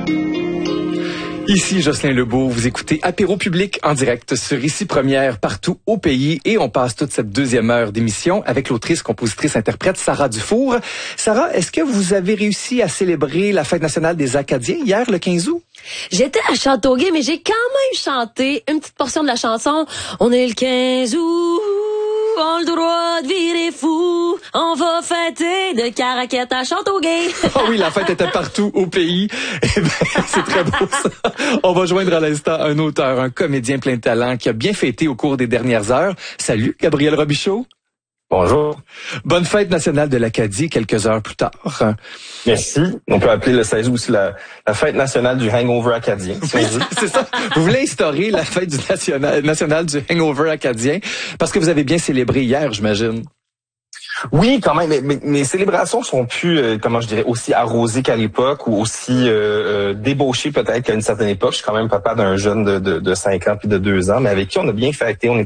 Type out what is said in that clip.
Ici Jocelyn Lebeau, vous écoutez Apéro Public en direct sur Ici Première partout au pays et on passe toute cette deuxième heure d'émission avec l'autrice, compositrice, interprète Sarah Dufour. Sarah, est-ce que vous avez réussi à célébrer la fête nationale des Acadiens hier, le 15 août? J'étais à Châteauguay, mais j'ai quand même chanté une petite portion de la chanson. On est le 15 août, on a le droit de virer fou, on va fêter de Caraquette à Châteauguay. Oh oui, la fête était partout au pays. Eh ben, c'est très beau ça. On va joindre à l'instant un auteur, un comédien plein de talent qui a bien fêté au cours des dernières heures. Salut, Gabriel Robichaud. Bonjour. Bonne fête nationale de l'Acadie quelques heures plus tard. Merci. On peut appeler le 16 août aussi la fête nationale du hangover acadien. Si oui, c'est ça. Vous voulez instaurer la fête nationale du hangover acadien parce que vous avez bien célébré hier, j'imagine. Oui, quand même, mais mes célébrations sont plus, comment je dirais, aussi arrosées qu'à l'époque ou aussi débauchées peut-être qu'à une certaine époque. Je suis quand même papa d'un jeune de 5 ans puis de 2 ans, mais avec qui on a bien fêté.